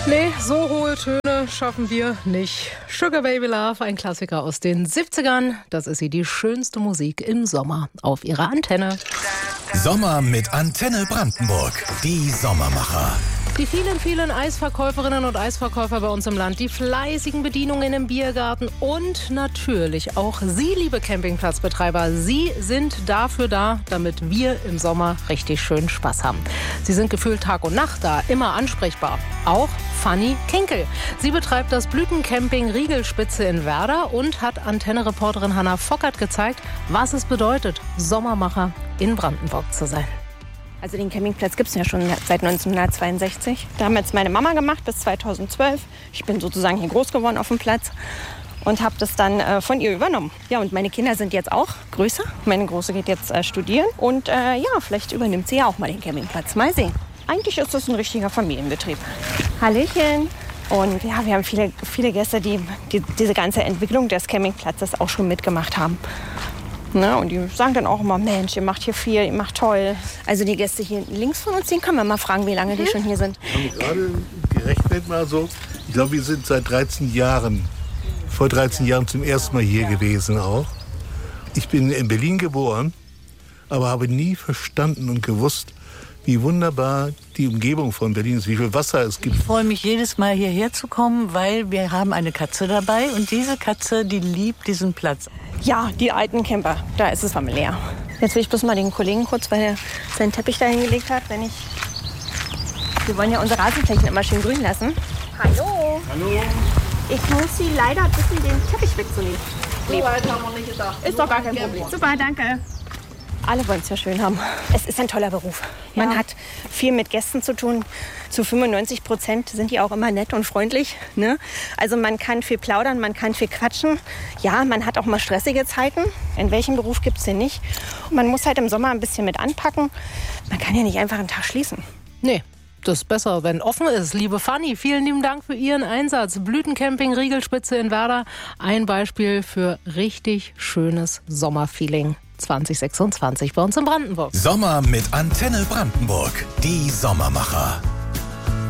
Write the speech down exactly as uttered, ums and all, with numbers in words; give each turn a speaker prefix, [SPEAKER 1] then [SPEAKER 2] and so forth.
[SPEAKER 1] Nee, so hohe Töne schaffen wir nicht. Sugar Baby Love, ein Klassiker aus den siebzigern. Das ist sie, die schönste Musik im Sommer auf ihrer Antenne.
[SPEAKER 2] Sommer mit Antenne Brandenburg. Die Sommermacher.
[SPEAKER 1] Die vielen, vielen Eisverkäuferinnen und Eisverkäufer bei uns im Land, die fleißigen Bedienungen im Biergarten und natürlich auch Sie, liebe Campingplatzbetreiber, Sie sind dafür da, damit wir im Sommer richtig schön Spaß haben. Sie sind gefühlt Tag und Nacht da, immer ansprechbar. Auch Fanny Kinkel. Sie betreibt das Blütencamping Riegelspitze in Werder und hat Antenne-Reporterin Hanna Fockert gezeigt, was es bedeutet, Sommermacher in Brandenburg zu sein.
[SPEAKER 3] Also den Campingplatz gibt es ja schon seit neunzehnhundertzweiundsechzig. Da haben jetzt meine Mama gemacht bis zweitausendzwölf. Ich bin sozusagen hier groß geworden auf dem Platz und habe das dann äh, von ihr übernommen. Ja, und meine Kinder sind jetzt auch größer. Meine Große geht jetzt äh, studieren und äh, ja, vielleicht übernimmt sie ja auch mal den Campingplatz. Mal sehen. Eigentlich ist das ein richtiger Familienbetrieb. Hallöchen. Und ja, wir haben viele, viele Gäste, die, die diese ganze Entwicklung des Campingplatzes auch schon mitgemacht haben. Ne, und die sagen dann auch immer, Mensch, ihr macht hier viel, ihr macht toll. Also die Gäste hier links von uns, den können wir mal fragen, wie lange die schon hier sind.
[SPEAKER 4] Wir haben gerade gerechnet mal so. Ich glaube, wir sind seit dreizehn Jahren, vor dreizehn Jahren zum ersten Mal hier gewesen auch. Ich bin in Berlin geboren, aber habe nie verstanden und gewusst, wie wunderbar die Umgebung von Berlin ist, wie viel Wasser es gibt.
[SPEAKER 5] Ich freue mich jedes Mal hierher zu kommen, weil wir haben eine Katze dabei und diese Katze, die liebt diesen Platz.
[SPEAKER 3] Ja, die alten Camper, da ist es familiär. Jetzt will ich bloß mal den Kollegen kurz, weil er seinen Teppich da hingelegt hat, wenn ich... Wir wollen ja unsere Rasenflächen immer schön grün lassen. Hallo.
[SPEAKER 4] Hallo.
[SPEAKER 3] Ich muss Sie leider bitten, den Teppich wegzunehmen.
[SPEAKER 6] So weit haben wir nicht gedacht.
[SPEAKER 3] Ist doch gar kein Problem. Super, danke. Alle wollen es ja schön haben. Es ist ein toller Beruf. Man
[SPEAKER 6] Ja.
[SPEAKER 3] hat viel mit Gästen zu tun. Zu fünfundneunzig Prozent sind die auch immer nett und freundlich. Ne? Also man kann viel plaudern, man kann viel quatschen. Ja, man hat auch mal stressige Zeiten. In welchem Beruf gibt es den nicht? Und man muss halt im Sommer ein bisschen mit anpacken. Man kann ja nicht einfach einen Tag schließen.
[SPEAKER 1] Nee, das ist besser, wenn offen ist. Liebe Fanny, vielen lieben Dank für Ihren Einsatz. Blütencamping Riegelspitze in Werder. Ein Beispiel für richtig schönes Sommerfeeling zwanzig sechsundzwanzig bei uns in Brandenburg.
[SPEAKER 2] Sommer mit Antenne Brandenburg. Die Sommermacher.